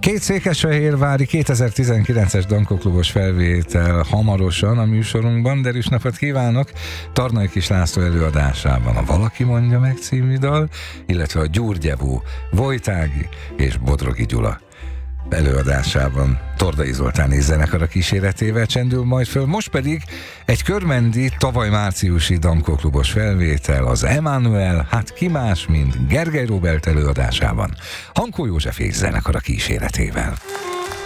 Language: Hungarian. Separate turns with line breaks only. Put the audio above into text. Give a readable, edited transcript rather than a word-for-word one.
Két székesfehérvári 2019-es Dankóklubos felvétel hamarosan a műsorunkban. Derűs napot kívánok! Tarnai Kis László előadásában a Valaki mondja meg című dal, illetve a Gyurgyevó, Vojtági és Bodrogi Gyula előadásában Tordai Zoltán zenekara kíséretével csendül majd föl. Most pedig egy körmendi, tavaly márciusi Dankóklubos felvétel, az Emmanuel, hát ki más, mint Gergely Róbert előadásában, Hankó József zenekara kíséretével.